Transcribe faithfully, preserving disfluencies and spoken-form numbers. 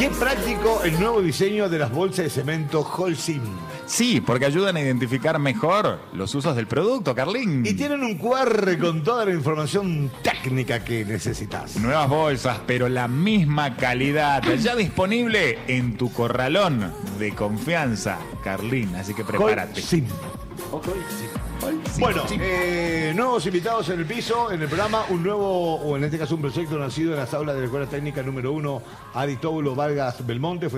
Qué práctico el nuevo diseño de las bolsas de cemento Holcim. Sí, porque ayudan a identificar mejor los usos del producto, Carlín. Y tienen un Q R con toda la información técnica que necesitas. Nuevas bolsas, pero la misma calidad. Ya disponible en tu corralón de confianza, Carlín. Así que prepárate. Holcim. Bueno, eh, nuevos invitados en el piso, en el programa, un nuevo, o en este caso un proyecto nacido en las aulas de la Escuela Técnica número uno, Aristóbulo Vargas Belmonte. Fue